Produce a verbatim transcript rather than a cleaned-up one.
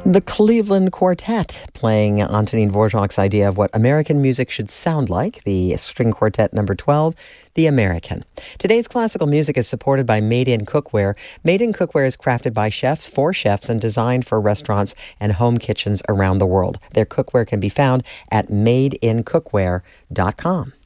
The Cleveland Quartet, playing Antonin Dvorak's idea of what American music should sound like, the string quartet number twelve, The American. Today's classical music is supported by Made in Cookware. Made in Cookware is crafted by chefs for chefs and designed for restaurants and home kitchens around the world. Their cookware can be found at made in cookware dot com.